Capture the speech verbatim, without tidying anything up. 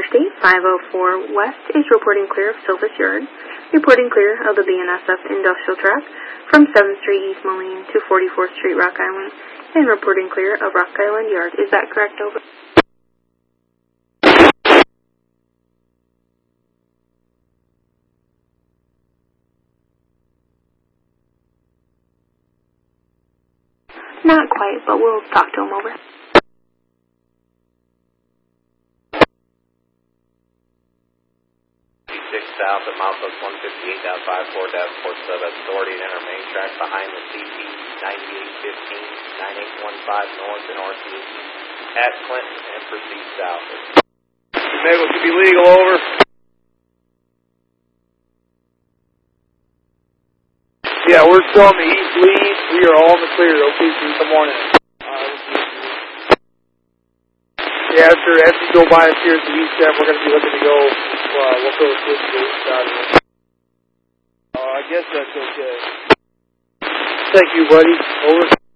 Interstate five oh four West is reporting clear of Silvis Yard, reporting clear of the B N S F industrial track from seventh Street East Moline to forty-fourth Street Rock Island, and reporting clear of Rock Island Yard. Is that correct, over? Not quite, but we'll talk to him, over. six south at milepost one fifty-eight down five four dash four seven, authority to enter main track behind the C P ninety-eight fifteen, ninety-eight fifteen north and R T at Clinton and proceed south. Vehicle should be legal, over. Yeah, we're still on the east lead. We are all in the clear. Okay, so come on in. Uh, yeah, after, after you go by us here at the east end, we're going to be looking to go. Uh, we'll go switch to the east side. Uh, I guess that's okay. Thank you, buddy. Over.